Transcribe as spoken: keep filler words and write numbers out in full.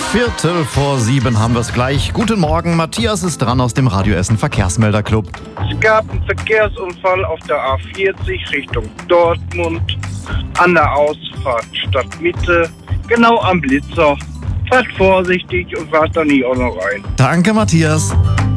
Viertel vor sieben haben wir es gleich. Guten Morgen, Matthias ist dran aus dem Radio Essen Verkehrsmelderclub. Es gab einen Verkehrsunfall auf der A vierzig Richtung Dortmund an der Ausfahrt Stadtmitte, genau am Blitzer. Fahrt vorsichtig und fahrt da nicht auch noch rein. Danke, Matthias.